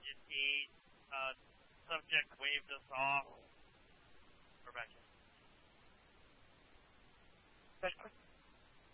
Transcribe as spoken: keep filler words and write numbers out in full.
Target eight. Uh, subject waved us off. We're back in. Question?